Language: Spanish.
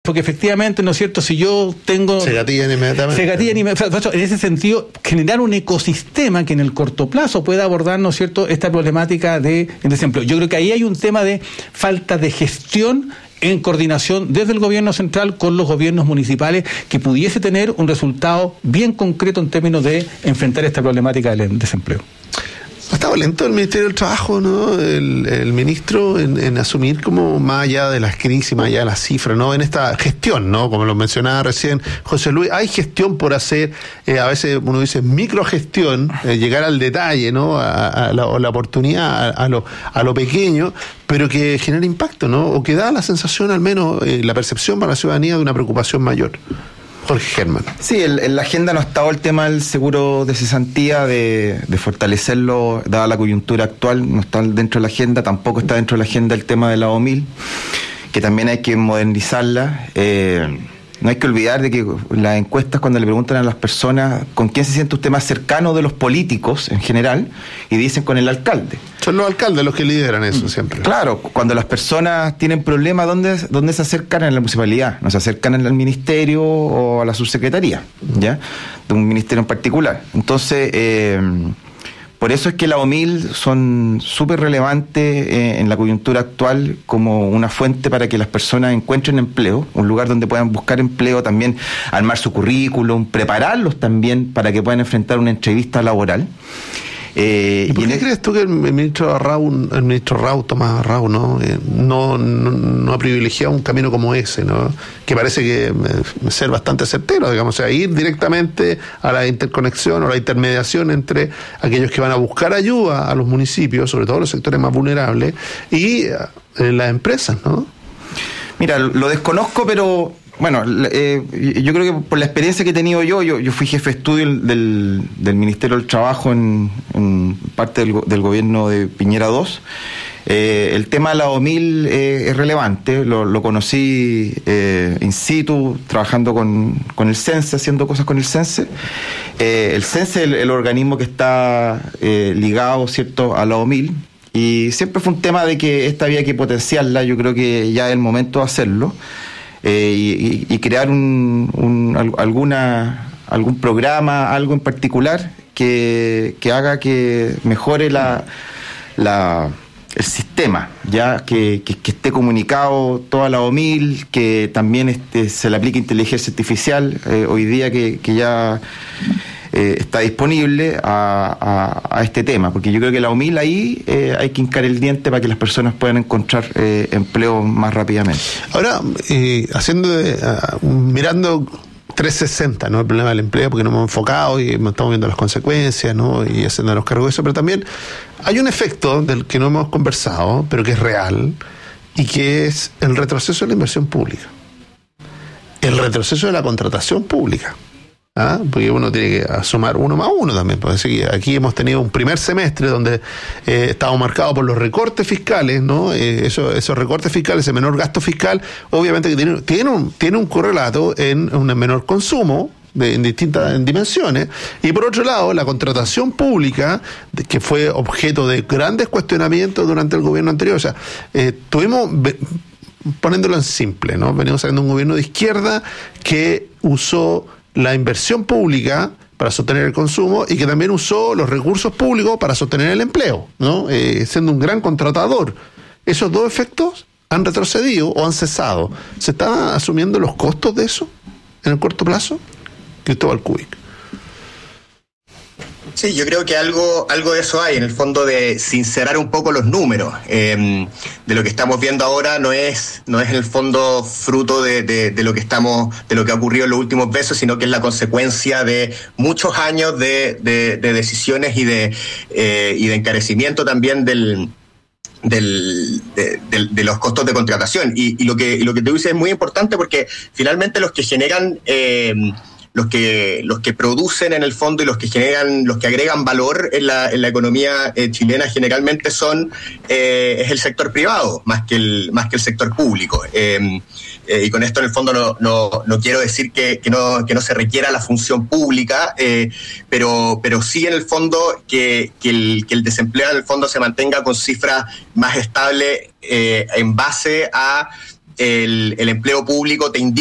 porque efectivamente, ¿no es cierto?, si yo tengo... Se gatillan inmediatamente. En ese sentido, generar un ecosistema que en el corto plazo pueda abordar, ¿no es cierto?, esta problemática de desempleo. Yo creo que ahí hay un tema de falta de gestión en coordinación desde el gobierno central con los gobiernos municipales, que pudiese tener un resultado bien concreto en términos de enfrentar esta problemática del desempleo. Ha estado lento el Ministerio del Trabajo, ¿no? El ministro en asumir como más allá de las crisis, más allá de las cifras, ¿no? En esta gestión, ¿no? Como lo mencionaba recién José Luis, hay gestión por hacer, a veces uno dice microgestión, llegar al detalle, ¿no? A la oportunidad, a lo pequeño, pero que genera impacto, ¿no? O que da la sensación, al menos la percepción para la ciudadanía, de una preocupación mayor. Jorge Germán. Sí, en la agenda no ha estado el tema del seguro de cesantía, de fortalecerlo, dada la coyuntura actual, no está dentro de la agenda, tampoco está dentro de la agenda el tema de la OMIL, que también hay que modernizarla. No hay que olvidar de que las encuestas, cuando le preguntan a las personas con quién se siente usted más cercano de los políticos en general, y dicen con el alcalde. Son los alcaldes los que lideran eso siempre. Claro, cuando las personas tienen problemas, ¿dónde se acercan? En la municipalidad, no se acercan al ministerio o a la subsecretaría, ¿ya? De un ministerio en particular. Entonces, por eso es que la OMIL son súper relevantes en la coyuntura actual como una fuente para que las personas encuentren empleo, un lugar donde puedan buscar empleo, también armar su currículum, prepararlos también para que puedan enfrentar una entrevista laboral. ¿Y por qué crees tú que el ministro Rau, Tomás Rau, no ha privilegiado un camino como ese, ¿no? Que parece que ser bastante certero, digamos, o sea, ir directamente a la interconexión o la intermediación entre aquellos que van a buscar ayuda a los municipios, sobre todo los sectores más vulnerables, y las empresas, ¿no? Mira, lo desconozco, pero bueno, yo creo que por la experiencia que he tenido yo fui jefe de estudio del Ministerio del Trabajo en parte del gobierno de Piñera II. El tema de la OMIL es relevante, lo conocí in situ, trabajando con el CENSE, haciendo cosas con el CENSE. El CENSE es el organismo que está ligado, ¿cierto?, a la OMIL, y siempre fue un tema de que esta había que potenciarla. Yo creo que ya es el momento de hacerlo. Y crear algún programa, algo en particular que haga que mejore el sistema, ya que esté comunicado toda la OMIL, que también se le aplique inteligencia artificial hoy día que ya está disponible a este tema, porque yo creo que la OMIL ahí hay que hincar el diente para que las personas puedan encontrar empleo más rápidamente. Ahora, mirando 360, ¿no? El problema del empleo, porque nos hemos enfocado y estamos viendo las consecuencias, ¿no? Y haciéndonos cargo de eso, pero también hay un efecto del que no hemos conversado, pero que es real, y que es el retroceso de la inversión pública, el retroceso de la contratación pública. Porque uno tiene que sumar 1 más 1 también. Pues aquí hemos tenido un primer semestre donde estamos marcados por los recortes fiscales, ¿no? Esos recortes fiscales, ese menor gasto fiscal, obviamente que tiene un correlato en un menor consumo en distintas dimensiones, y por otro lado la contratación pública, que fue objeto de grandes cuestionamientos durante el gobierno anterior. O sea, poniéndolo en simple, ¿no? Venimos saliendo de un gobierno de izquierda que usó la inversión pública para sostener el consumo y que también usó los recursos públicos para sostener el empleo, ¿no? Siendo un gran contratador. Esos dos efectos han retrocedido o han cesado. ¿Se están asumiendo los costos de eso en el corto plazo? Cristóbal Kubik. Sí, yo creo que algo de eso hay, en el fondo, de sincerar un poco los números. De lo que estamos viendo ahora no es en el fondo fruto de lo que ha ocurrido en los últimos meses, sino que es la consecuencia de muchos años de decisiones y de encarecimiento también de los costos de contratación. Y lo que te dice es muy importante, porque finalmente los que generan los que producen en el fondo y los que agregan valor en la economía chilena generalmente es el sector privado más que el sector público. Y con esto en el fondo no quiero decir que no se requiera la función pública, pero sí en el fondo que el desempleo en el fondo se mantenga con cifras más estables en base a el empleo público te indica